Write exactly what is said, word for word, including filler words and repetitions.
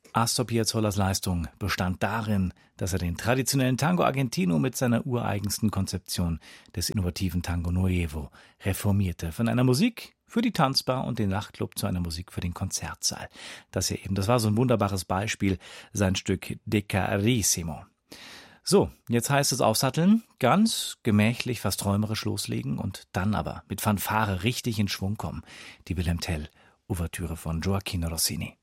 Astor Piazzolas Leistung bestand darin, dass er den traditionellen Tango Argentino mit seiner ureigensten Konzeption des innovativen Tango Nuevo reformierte. Von einer Musik für die Tanzbar und den Nachtclub zu einer Musik für den Konzertsaal. Das hier eben, das war so ein wunderbares Beispiel, sein Stück De Carissimo. So, jetzt heißt es aufsatteln, ganz gemächlich, fast träumerisch loslegen und dann aber mit Fanfare richtig in Schwung kommen. Die Wilhelm Tell Ouvertüre von Gioachino Rossini.